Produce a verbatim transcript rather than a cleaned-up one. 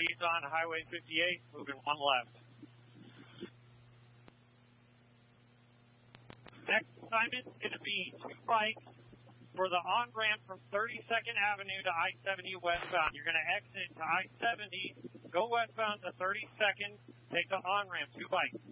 leads on Highway fifty-eight, moving one left. Next assignment is going to be two bikes for the on-ramp from thirty-second Avenue to I seventy westbound. You're going to exit to I seventy, go westbound to thirty-second, take the on-ramp, two bikes.